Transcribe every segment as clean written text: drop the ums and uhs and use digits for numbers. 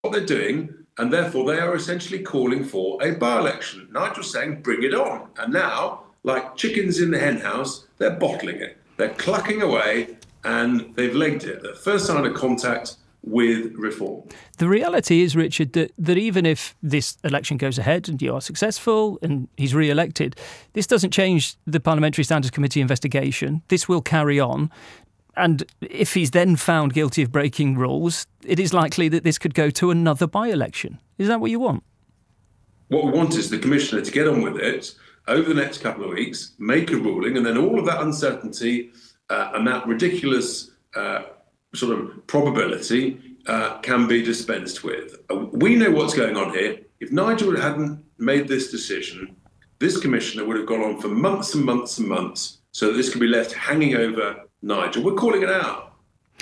what they're doing, and therefore they are essentially calling for a by-election. Nigel's saying, bring it on. And now, like chickens in the hen house, they're bottling it. They're clucking away, and they've legged it. The first sign of contact with reform. The reality is, Richard, that even if this election goes ahead and you are successful and he's re-elected, this doesn't change the Parliamentary Standards Committee investigation. This will carry on. And if he's then found guilty of breaking rules, it is likely that this could go to another by-election. Is that what you want? What we want is the Commissioner to get on with it over the next couple of weeks, make a ruling, and then all of that uncertainty and that ridiculous sort of probability can be dispensed with. We know what's going on here. If Nigel hadn't made this decision, this Commissioner would have gone on for months and months and months so that this could be left hanging over Nigel. We're calling it out.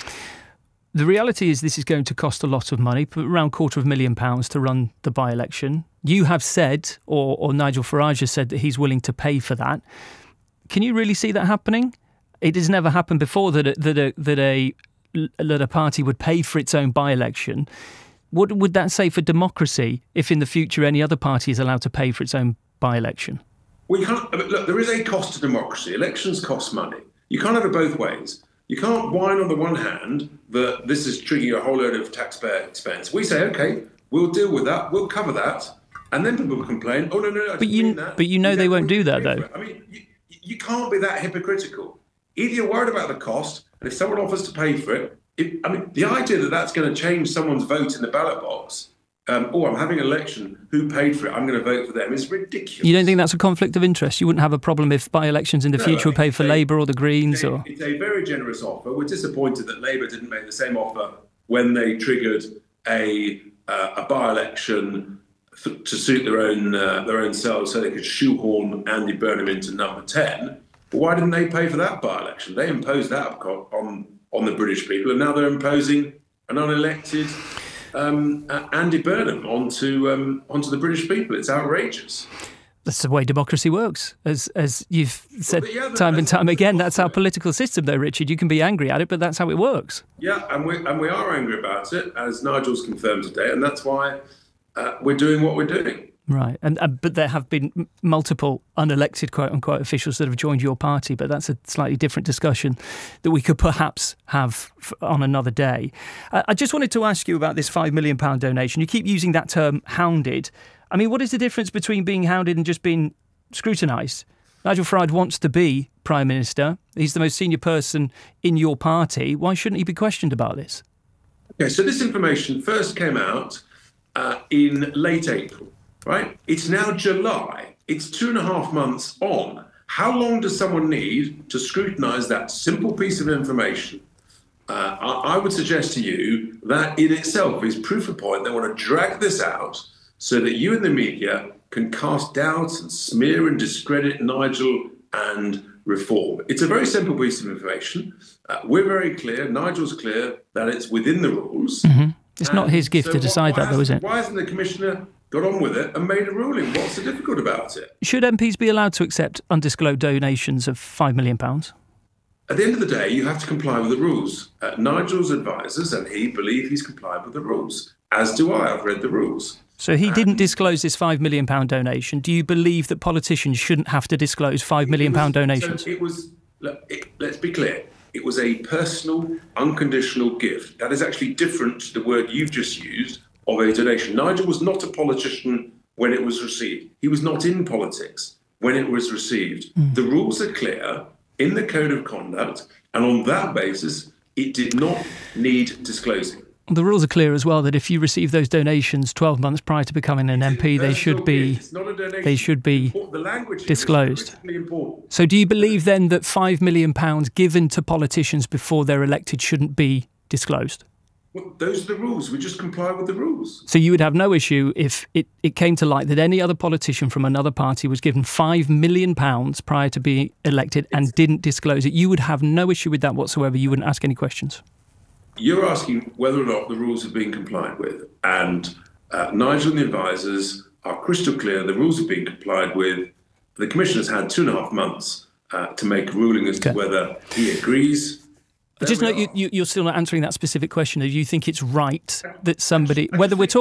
The reality is this is going to cost a lot of money, around £250,000 to run the by-election. You have said, or Nigel Farage has said, that he's willing to pay for that. Can you really see that happening? It has never happened before that a party would pay for its own by-election. What would that say for democracy if in the future any other party is allowed to pay for its own by-election? We can't. Look, there is a cost to democracy. Elections cost money. You can't have it both ways. You can't whine on the one hand that this is triggering a whole load of taxpayer expense. We say, OK, we'll deal with that. We'll cover that. And then people complain, oh, no, but you know they won't do that, though. I mean, you can't be that hypocritical. Either you're worried about the cost, and if someone offers to pay for it, the idea that that's going to change someone's vote in the ballot box, I'm having an election, who paid for it, I'm going to vote for them, is ridiculous. You don't think that's a conflict of interest? You wouldn't have a problem if by-elections in the future would pay for Labour or the Greens? It's a very generous offer. We're disappointed that Labour didn't make the same offer when they triggered a by-election to suit their own selves so they could shoehorn Andy Burnham into number 10. But why didn't they pay for that by-election? They imposed that on the British people, and now they're imposing an unelected Andy Burnham onto the British people. It's outrageous. That's the way democracy works, as you've said time and time again. That's our political system, though, Richard. You can be angry at it, but that's how it works. Yeah, and we are angry about it, as Nigel's confirmed today, and that's why we're doing what we're doing. Right, but there have been multiple unelected, quote-unquote, officials that have joined your party, but that's a slightly different discussion that we could perhaps have on another day. I just wanted to ask you about this £5 million donation. You keep using that term, hounded. I mean, what is the difference between being hounded and just being scrutinised? Nigel Farage wants to be Prime Minister. He's the most senior person in your party. Why shouldn't he be questioned about this? Okay, so this information first came out in late April. Right? It's now July. It's 2.5 months on. How long does someone need to scrutinise that simple piece of information? I would suggest to you that in itself is proof of point. They want to drag this out so that you and the media can cast doubts and smear and discredit Nigel and reform. It's a very simple piece of information. We're very clear, Nigel's clear, that it's within the rules. Mm-hmm. It's not his gift to decide that, though, is it? Why hasn't the Commissioner got on with it and made a ruling? What's so difficult about it? Should MPs be allowed to accept undisclosed donations of £5 million? At the end of the day, you have to comply with the rules. Nigel's advisors and he believe he's complied with the rules, as do I. I've read the rules. So he didn't disclose this £5 million donation. Do you believe that politicians shouldn't have to disclose £5 million donations? So let's be clear. It was a personal, unconditional gift. That is actually different to the word you've just used of a donation. Nigel was not a politician when it was received. He was not in politics when it was received. The rules are clear in the Code of Conduct, and on that basis, it did not need disclosing. The rules are clear as well that if you receive those donations 12 months prior to becoming an MP, they should be disclosed. So do you believe then that £5 million given to politicians before they're elected shouldn't be disclosed? Well, those are the rules. We just comply with the rules. So you would have no issue if it came to light that any other politician from another party was given £5 million prior to being elected and didn't disclose it. You would have no issue with that whatsoever. You wouldn't ask any questions. You're asking whether or not the rules have been complied with. And Nigel and the advisors are crystal clear. The rules have been complied with. The Commissioner's had 2.5 months to make a ruling as to whether he agrees But just There note, we are. you're still not answering that specific question. Do you think it's right that somebody, whether we're talking